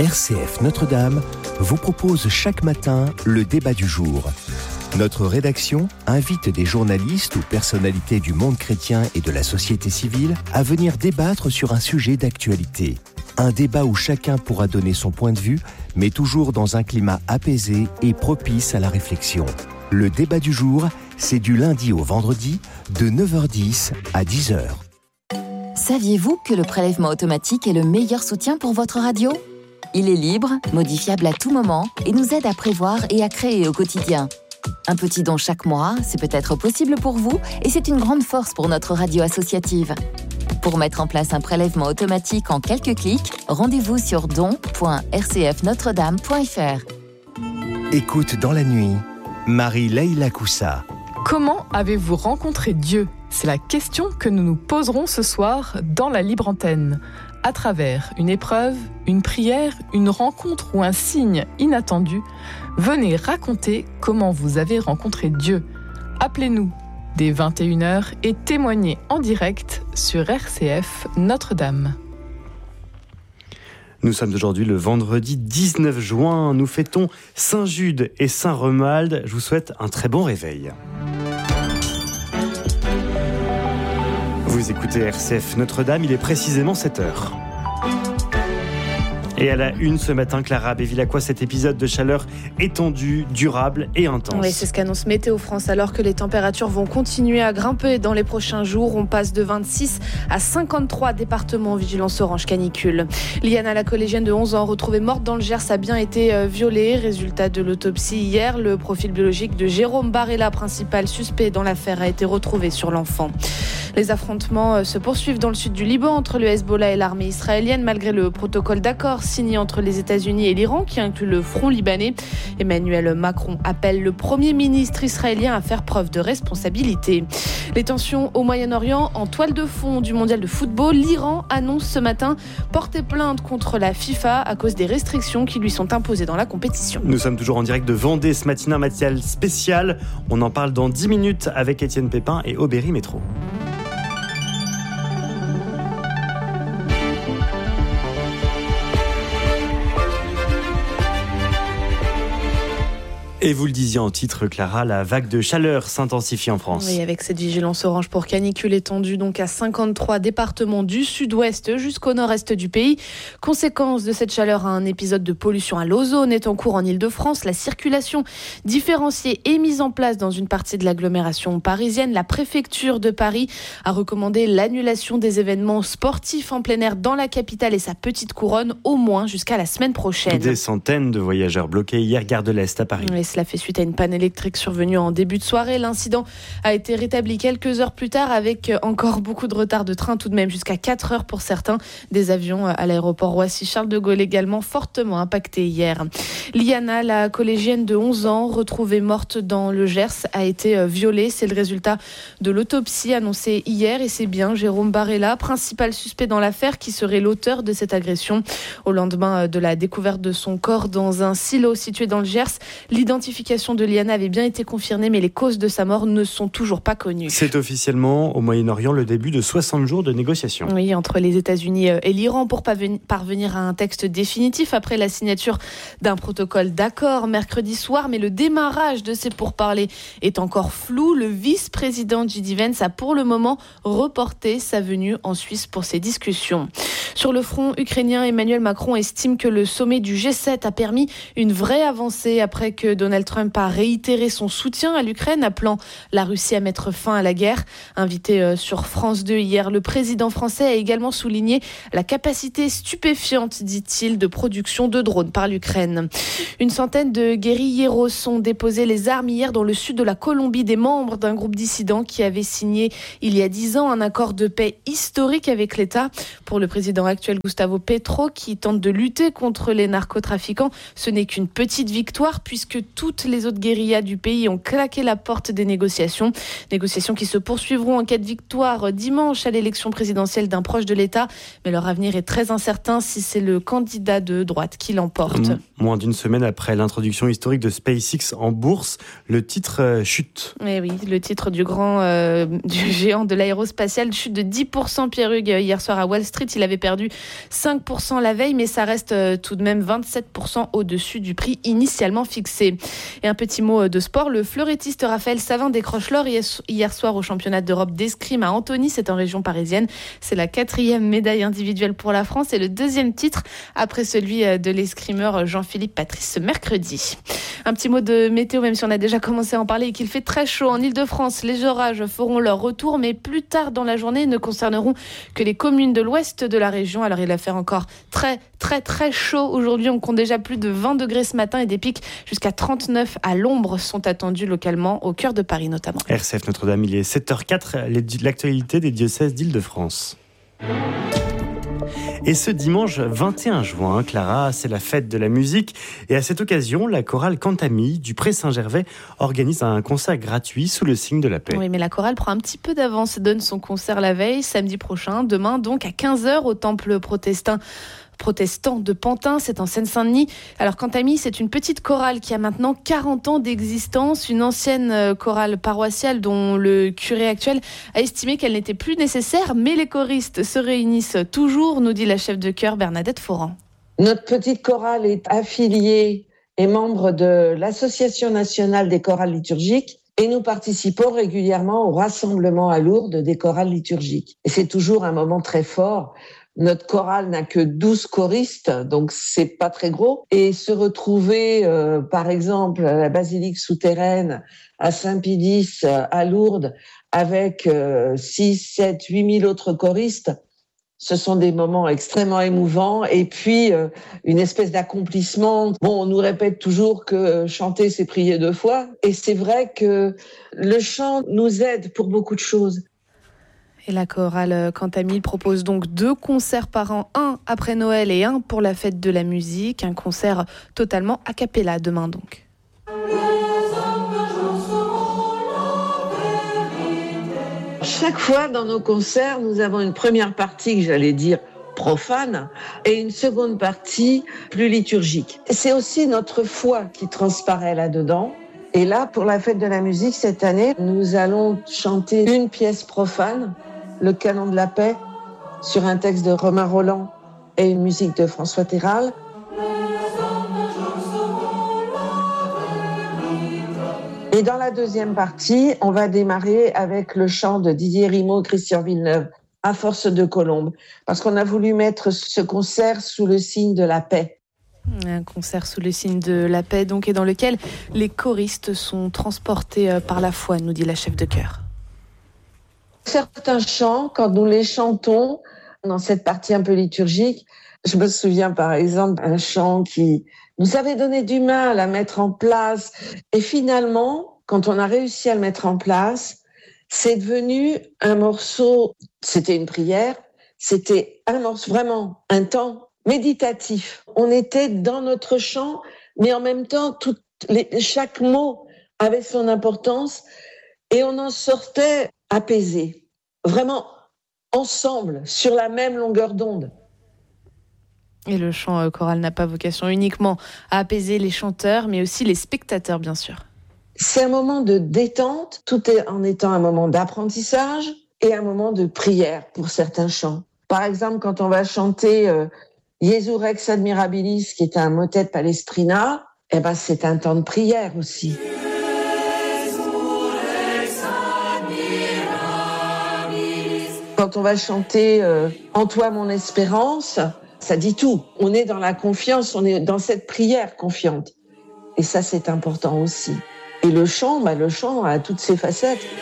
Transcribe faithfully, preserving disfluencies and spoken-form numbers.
R C F Notre-Dame vous propose chaque matin le débat du jour. Notre rédaction invite des journalistes ou personnalités du monde chrétien et de la société civile à venir débattre sur un sujet d'actualité. Un débat où chacun pourra donner son point de vue, mais toujours dans un climat apaisé et propice à la réflexion. Le débat du jour, c'est du lundi au vendredi, de neuf heures dix à dix heures. Saviez-vous que le prélèvement automatique est le meilleur soutien pour votre radio ? Il est libre, modifiable à tout moment et nous aide à prévoir et à créer au quotidien. Un petit don chaque mois, c'est peut-être possible pour vous et c'est une grande force pour notre radio associative. Pour mettre en place un prélèvement automatique en quelques clics, rendez-vous sur don point r c f notre dame point f r. Écoute dans la nuit, Marie-Leila Koussa. Comment avez-vous rencontré Dieu ? C'est la question que nous nous poserons ce soir dans la Libre Antenne. À travers une épreuve, une prière, une rencontre ou un signe inattendu, venez raconter comment vous avez rencontré Dieu. Appelez-nous dès vingt et une heures et témoignez en direct sur R C F Notre-Dame. Nous sommes aujourd'hui le vendredi dix-neuf juin. Nous fêtons Saint-Jude et Saint-Romuald. Je vous souhaite un très bon réveil. Vous écoutez R C F Notre-Dame, il est précisément sept heures. Et à la une ce matin, Clara Bévilacqua, cet épisode de chaleur étendue, durable et intense. Oui, c'est ce qu'annonce Météo France. Alors que les températures vont continuer à grimper dans les prochains jours, on passe de vingt-six à cinquante-trois départements en vigilance orange canicule. Liana, la collégienne de onze ans, retrouvée morte dans le Gers, a bien été violée. Résultat de l'autopsie hier, le profil biologique de Jérôme Barella, principal suspect dans l'affaire, a été retrouvé sur l'enfant. Les affrontements se poursuivent dans le sud du Liban entre le Hezbollah et l'armée israélienne, malgré le protocole d'accord signé entre les États-Unis et l'Iran, qui inclut le front libanais. Emmanuel Macron appelle le Premier ministre israélien à faire preuve de responsabilité. Les tensions au Moyen-Orient en toile de fond du mondial de football. L'Iran annonce ce matin porter plainte contre la FIFA à cause des restrictions qui lui sont imposées dans la compétition. Nous sommes toujours en direct de Vendée ce matin, un matinal spécial. On en parle dans dix minutes avec Étienne Pépin et Aubéry Métro. Et vous le disiez en titre, Clara, la vague de chaleur s'intensifie en France. Oui, avec cette vigilance orange pour canicule étendue donc à cinquante-trois départements du sud-ouest jusqu'au nord-est du pays. Conséquence de cette chaleur, un épisode de pollution à l'ozone est en cours en Ile-de-France. La circulation différenciée est mise en place dans une partie de l'agglomération parisienne. La préfecture de Paris a recommandé l'annulation des événements sportifs en plein air dans la capitale et sa petite couronne, au moins jusqu'à la semaine prochaine. Des centaines de voyageurs bloqués hier, gare de l'Est à Paris. Oui, cela fait suite à une panne électrique survenue en début de soirée. L'incident a été rétabli quelques heures plus tard avec encore beaucoup de retard de train, tout de même jusqu'à quatre heures pour certains. Des avions à l'aéroport Roissy-Charles de Gaulle également fortement impactés hier. Liana, la collégienne de onze ans, retrouvée morte dans le Gers, a été violée. C'est le résultat de l'autopsie annoncée hier et c'est bien Jérôme Barella, principal suspect dans l'affaire, qui serait l'auteur de cette agression. Au lendemain de la découverte de son corps dans un silo situé dans le Gers, l'identification de Liana avait bien été confirmée, mais les causes de sa mort ne sont toujours pas connues. C'est officiellement au Moyen-Orient le début de soixante jours de négociations. Oui, entre les États-Unis et l'Iran pour parvenir à un texte définitif après la signature d'un protocole d'accord mercredi soir. Mais le démarrage de ces pourparlers est encore flou. Le vice-président J D Vance a pour le moment reporté sa venue en Suisse pour ces discussions. Sur le front ukrainien, Emmanuel Macron estime que le sommet du G sept a permis une vraie avancée après que Donald Trump a réitéré son soutien à l'Ukraine, appelant la Russie à mettre fin à la guerre. Invité sur France deux hier, le président français a également souligné la capacité stupéfiante, dit-il, de production de drones par l'Ukraine. Une centaine de guérilleros ont déposé les armes hier dans le sud de la Colombie, des membres d'un groupe dissident qui avait signé il y a dix ans un accord de paix historique avec l'État. Pour le président actuel Gustavo Petro, qui tente de lutter contre les narcotrafiquants, ce n'est qu'une petite victoire puisque toutes les autres guérillas du pays ont claqué la porte des négociations. Négociations qui se poursuivront en cas de victoire dimanche à l'élection présidentielle d'un proche de l'État. Mais leur avenir est très incertain si c'est le candidat de droite qui l'emporte. M- moins d'une semaine après l'introduction historique de SpaceX en bourse, le titre euh, chute. Eh oui, le titre du grand euh, du géant de l'aérospatial chute de dix pour cent. Pierre Hugues, hier soir à Wall Street, il avait perdu cinq pour cent la veille, mais ça reste euh, tout de même vingt-sept pour cent au-dessus du prix initialement fixé. Et un petit mot de sport, le fleurettiste Raphaël Savin décroche l'or hier soir au championnat d'Europe d'escrime à Antony, c'est en région parisienne. C'est la quatrième médaille individuelle pour la France et le deuxième titre après celui de l'escrimeur Jean-Philippe Patrice ce mercredi. Un petit mot de météo, même si on a déjà commencé à en parler et qu'il fait très chaud en Ile-de-France. Les orages feront leur retour, mais plus tard dans la journée ne concerneront que les communes de l'ouest de la région. Alors il va faire encore très très très chaud aujourd'hui. On compte déjà plus de vingt degrés ce matin et des pics jusqu'à trente-neuf à l'ombre sont attendus localement au cœur de Paris notamment. R C F Notre-Dame, il est sept heures quatre, l'actualité des diocèses d'Île-de-France. Et ce dimanche vingt et un juin, Clara, c'est la fête de la musique. Et à cette occasion, la chorale Cantamille du Pré Saint-Gervais organise un concert gratuit sous le signe de la paix. Oui, mais la chorale prend un petit peu d'avance et donne son concert la veille, samedi prochain, demain donc à quinze heures au temple protestant. protestant de Pantin, c'est en Seine-Saint-Denis. Alors Cantamille, c'est une petite chorale qui a maintenant quarante ans d'existence, une ancienne chorale paroissiale dont le curé actuel a estimé qu'elle n'était plus nécessaire, mais les choristes se réunissent toujours, nous dit la chef de chœur Bernadette Foran. Notre petite chorale est affiliée et membre de l'Association nationale des chorales liturgiques et nous participons régulièrement au rassemblement à Lourdes des chorales liturgiques. Et c'est toujours un moment très fort. Notre chorale n'a que douze choristes, donc c'est pas très gros. Et se retrouver, euh, par exemple, à la basilique souterraine, à Saint-Pédis, à Lourdes, avec euh, six, sept, huit mille autres choristes, ce sont des moments extrêmement émouvants. Et puis, euh, une espèce d'accomplissement. Bon, on nous répète toujours que chanter, c'est prier deux fois. Et c'est vrai que le chant nous aide pour beaucoup de choses. Et la chorale Cantamille propose donc deux concerts par an, un après Noël et un pour la fête de la musique. Un concert totalement a cappella demain donc. Chaque fois dans nos concerts, nous avons une première partie que j'allais dire profane et une seconde partie plus liturgique. C'est aussi notre foi qui transparaît là-dedans. Et là, pour la fête de la musique, cette année, nous allons chanter une pièce profane, le Canon de la paix, sur un texte de Romain Roland et une musique de François Terral. Et dans la deuxième partie, on va démarrer avec le chant de Didier Rimaud, Christian Villeneuve, à force de colombe, parce qu'on a voulu mettre ce concert sous le signe de la paix. Un concert sous le signe de la paix, donc, et dans lequel les choristes sont transportés par la foi, nous dit la chef de chœur. Certains chants, quand nous les chantons, dans cette partie un peu liturgique, je me souviens par exemple d'un chant qui nous avait donné du mal à mettre en place. Et finalement, quand on a réussi à le mettre en place, c'est devenu un morceau, c'était une prière, c'était un morceau, vraiment un temps méditatif. On était dans notre chant, mais en même temps, tout, les, chaque mot avait son importance et on en sortait apaisé, vraiment ensemble, sur la même longueur d'onde. Et le chant choral n'a pas vocation uniquement à apaiser les chanteurs, mais aussi les spectateurs, bien sûr. C'est un moment de détente, tout est en étant un moment d'apprentissage et un moment de prière pour certains chants. Par exemple, quand on va chanter euh, Jesu Rex Admirabilis, qui est un motet Palestrina, eh ben, c'est un temps de prière aussi. Quand on va chanter euh, En toi mon espérance, ça dit tout. On est dans la confiance, on est dans cette prière confiante. Et ça, c'est important aussi. Et le chant, bah, le chant a toutes ses facettes.